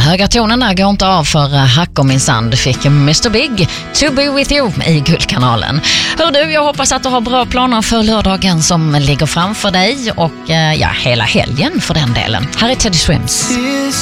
höga tonen där går inte av för Hack och min sand fick Mr. Big To Be With You i Guldkanalen. Hör du, jag hoppas att du har bra planer för lördagen som ligger framför dig och hela helgen för den delen. Här är Teddy Swims.